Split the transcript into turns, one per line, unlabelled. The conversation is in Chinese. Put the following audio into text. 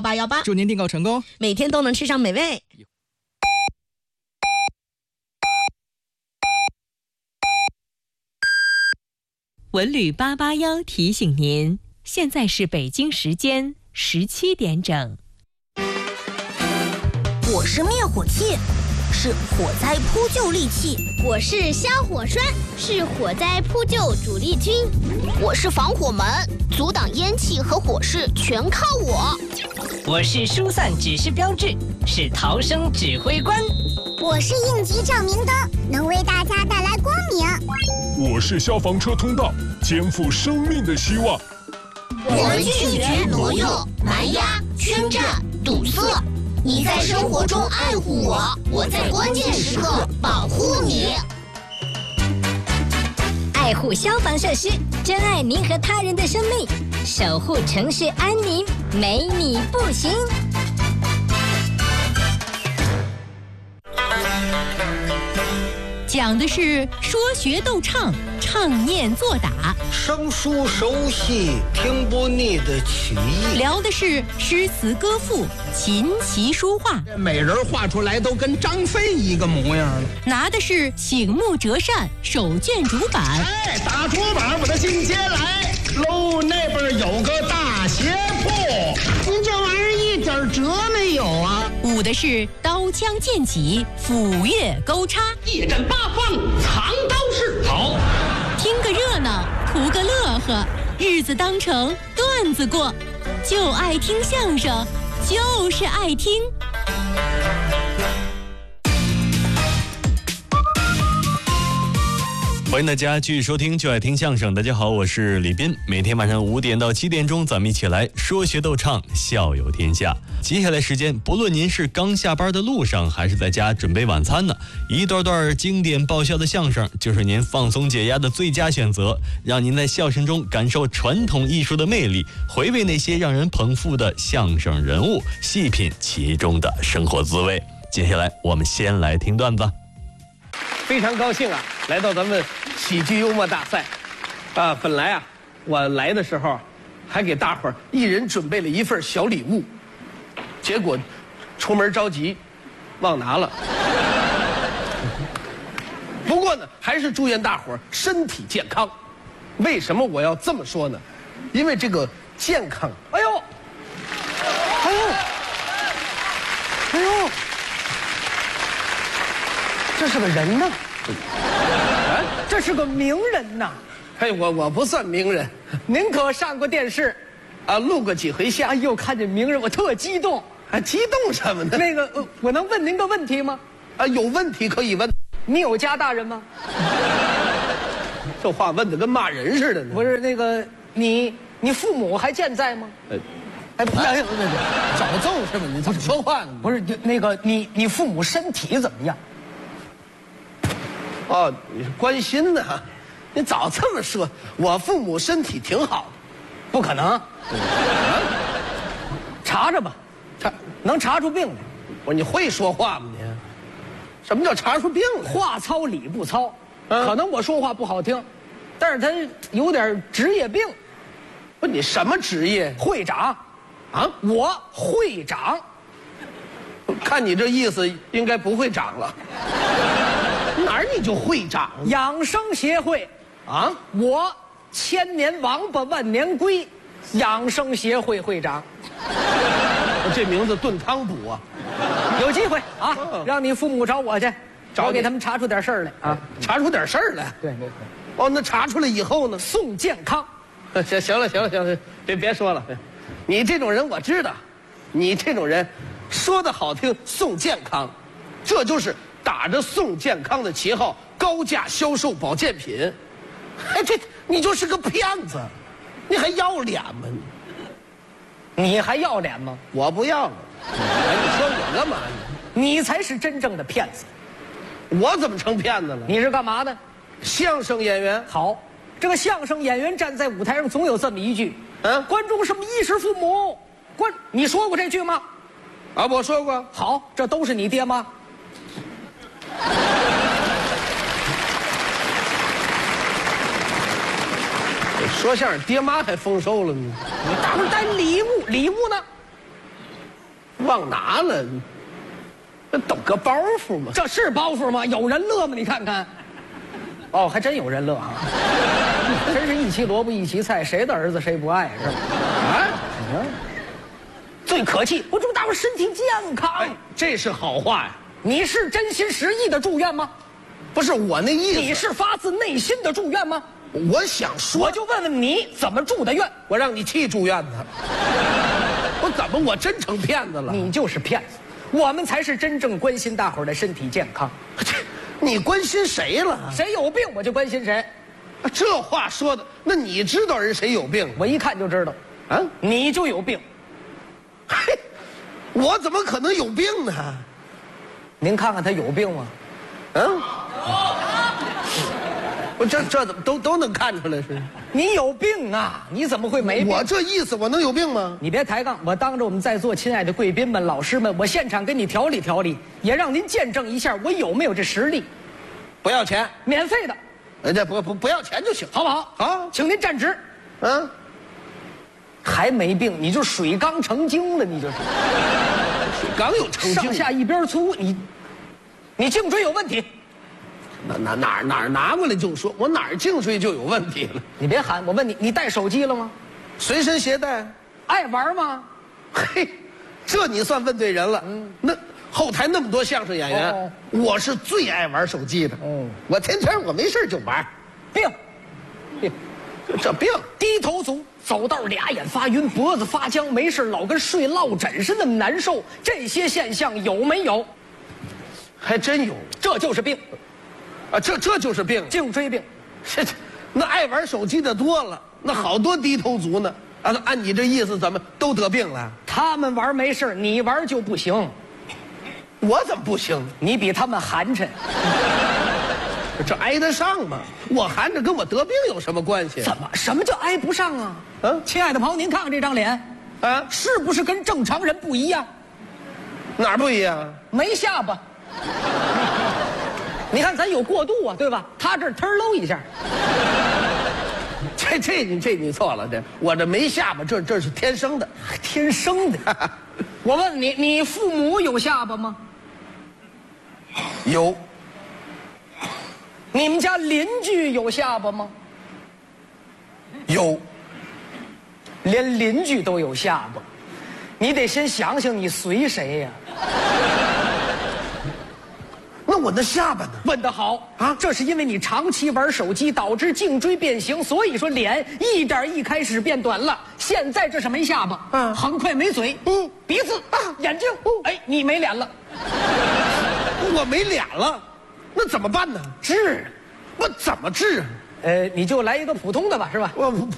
1818，
祝您订购成功，
每天都能吃上美味。
文旅881提醒您，现在是北京时间17点整。
我是灭火器，是火灾扑救利器；
我是消火栓，是火灾扑救主力军；
我是防火门，阻挡烟气和火势全靠我；
我是疏散指示标志，是逃生指挥官；
我是应急照明灯，能为大家带来光明；
我是消防车通道，肩负生命的希望。
我们拒绝挪用、蛮压、圈占、堵塞。你在生活中爱护我，我在关键时刻保护你。
爱护消防设施，珍爱您和他人的生命，守护城市安宁，没你不行。
讲的是说学逗唱，唱念做打，
生疏熟悉，听不腻的曲艺。
聊的是诗词歌赋，琴棋书画。
美人画出来都跟张飞一个模样了。
拿的是醒目折扇，手卷竹板。
哎，打竹板我的进阶来喽，那边有个大鞋铺。您这玩意儿一点辙没有啊！
舞的是刀枪剑戟，斧钺钩叉，
夜战八方，藏刀式。好，
听个热闹，图个乐呵，日子当成段子过，就爱听相声，就是爱听。
欢迎大家继续收听就爱听相声。大家好，我是李斌，每天晚上5点到7点钟，咱们一起来说学逗唱，笑有天下。接下来时间，不论您是刚下班的路上，还是在家准备晚餐呢，一段段经典爆笑的相声就是您放松解压的最佳选择，让您在笑声中感受传统艺术的魅力，回味那些让人捧腹的相声人物，细品其中的生活滋味。接下来我们先来听段子。
非常高兴啊，来到咱们喜剧幽默大赛，本来啊，我来的时候还给大伙儿一人准备了一份小礼物，结果出门着急，忘拿了。不过呢，还是祝愿大伙儿身体健康。为什么我要这么说呢？因为这个健康，哎呦，哎呦，哎呦。这是个人呐，啊，这是个名人呐。哎，我不算名人，您可上过电视，啊，录过几回像。哎呦，看见名人我特激动。啊，激动什么呢？那个，我能问您个问题吗？啊，有问题可以问。你有家大人吗？这话问的跟骂人似的呢。不是那个，你父母还健在吗？哎，不是，找揍是吧？你怎么说话呢？不是那个，你父母身体怎么样？哦，你是关心呢？你早这么说，我父母身体挺好的，不可能。查查吧，能查出病来。我说你会说话吗你？什么叫查出病来？话糙理不糙，可能我说话不好听，但是他有点职业病。不，你什么职业？会长，啊，我会长。看你这意思，应该不会长了。哪儿你就会长？养生协会，啊，我千年王八万年龟，养生协会会长。这名字炖汤补啊！有机会啊，让你父母找我去，我给他们查出点事儿来啊，查出点事儿来。对。哦，那查出来以后呢？送健康。行了，别说了。你这种人我知道，你这种人，说的好听送健康，这就是打着送健康的旗号高价销售保健品。哎，你就是个骗子，你还要脸吗？你还要脸吗？我不要了。哎，你说我干嘛呢？你才是真正的骗子。我怎么成骗子了？你是干嘛的？相声演员。好，这个相声演员站在舞台上总有这么一句：观众什么衣食父母。你说过这句吗？啊，我说过。好，这都是你爹妈。说相声爹妈还丰收了呢。你当礼物呢？ 忘拿了，这抖个包袱吗？这是包袱吗？有人乐吗？你看看。哦，还真有人乐哈！真是一齐萝卜一齐菜，谁的儿子谁不爱是吧？啊，最可气！我祝大伙身体健康。哎，
这是好话呀！
你是真心实意的祝愿吗？
不是我那意思。
你是发自内心的祝愿吗？
我想说，
我就问问你怎么祝的愿？
我让你替祝愿的。我怎么我真成骗子了？
你就是骗子，我们才是真正关心大伙儿的身体健康。
你关心谁了？
谁有病我就关心谁。
这话说的，那你知道人谁有病？
我一看就知道，啊，你就有病。
嘿，我怎么可能有病呢？
您看看他有病吗？
嗯，我这怎么都能看出来是？
你有病啊！你怎么会没病？
我这意思，我能有病吗？
你别抬杠，我当着我们在座亲爱的贵宾们、老师们，我现场给你调理调理，也让您见证一下我有没有这实力。
不要钱，
免费的。
这不要钱就行，
好不好？
好，
请您站直。
嗯，
还没病，你就水缸成精了，你就是。
水缸有成精，
上下一边粗，你颈椎有问题。
哪儿拿过来就说，我哪儿颈椎就有问题了？
你别喊，我问你，你带手机了吗？
随身携带。
爱玩吗？
嘿，这你算问对人了。那后台那么多相声演员，我是最爱玩手机的。我天天我没事就玩。
病，
这病，
低头族，走道俩眼发晕，脖子发僵，没事老跟睡落枕似的那么难受。这些现象有没有？
还真有，
这就是病。
啊，这就是病，
颈椎病。
那爱玩手机的多了，那好多低头族呢。啊，按你这意思，怎么都得病了？
他们玩没事，你玩就不行。
我怎么不行？
你比他们寒碜。
这挨得上吗？我寒碜跟我得病有什么关系？
怎么？什么叫挨不上啊？亲爱的朋友，您看看这张脸，
啊，
是不是跟正常人不一样？
哪儿不一样？
没下巴。你看咱有过渡啊，对吧？他这忒搂一下。
这你错了，我这没下巴，这是天生的，
天生的。我问你，你父母有下巴吗？
有。
你们家邻居有下巴吗？
有。
连邻居都有下巴，你得先想想你随谁呀？
那我那下巴呢？
问得好啊！这是因为你长期玩手机导致颈椎变形，所以说脸一点一开始变短了。现在这是没下巴，很快没嘴，鼻子眼睛，哎，你没脸了。
我没脸了，那怎么办呢？
治，
我怎么治？
你就来一个普通的吧，是吧？
我